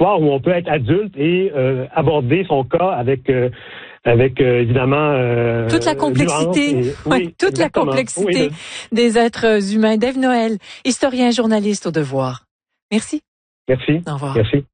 histoire où on peut être adulte et aborder son cas avec évidemment toute la complexité, toute la complexité des êtres humains. Dave Noël, historien, journaliste au Devoir. Merci. Merci. Au revoir. Merci.